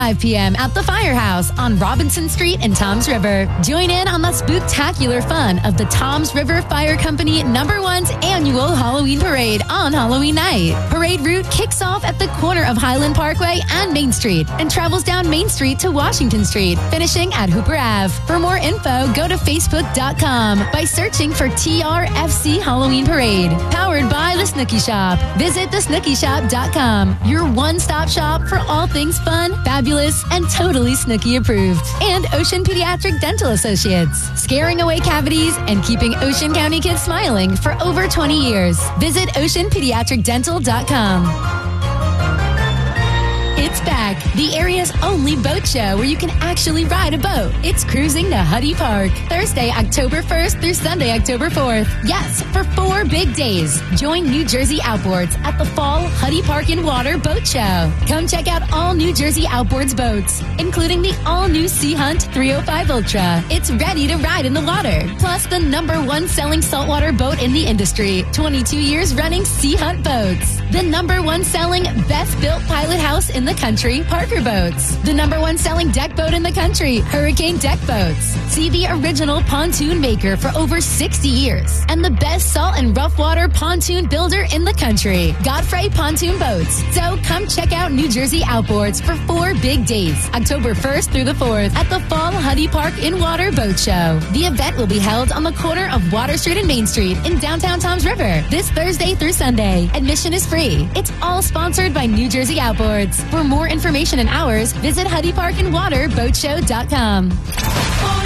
5 p.m. at the Firehouse on Robinson Street in Toms River. Join in on the spooktacular fun of the Toms River Fire Company #1's annual Halloween Parade on Halloween night. Parade route kicks off at the corner of Highland Parkway and Main Street and travels down Main Street to Washington Street, finishing at Hooper Ave. For more info, go to facebook.com by searching for TRFC Halloween Parade. Powered by The Snooki Shop. Visit thesnookishop.com, your one-stop shop for all things fun, fabulous, and totally Snooki approved. And Ocean Pediatric Dental Associates, scaring away cavities and keeping Ocean County kids smiling for over 20 years. Visit oceanpediatricdental.com. It's back, the area's only boat show where you can actually ride a boat. It's cruising to Huddy Park, Thursday, October 1st through Sunday, October 4th. Yes, for 4 big days. Join New Jersey Outboards at the Fall Huddy Park and Water Boat Show. Come check out all New Jersey Outboards boats, including the all-new Sea Hunt 305 Ultra. It's ready to ride in the water. Plus, the #1 selling saltwater boat in the industry. 22 years running Sea Hunt boats. The #1 selling best-built pilot house in the country, Parker Boats. The #1 selling deck boat in the country, Hurricane Deck Boats. See the original pontoon maker for over 60 years. And the best salt and rough water pontoon builder in the country, Godfrey Pontoon Boats. So come check out New Jersey Outboards for 4 big days, October 1st through the 4th at the Fall Huddy Park in Water Boat Show. The event will be held on the corner of Water Street and Main Street in downtown Toms River this Thursday through Sunday. Admission is free. It's all sponsored by New Jersey Outboards. For more information and hours, visit HuddyParkandWaterBoatShow.com.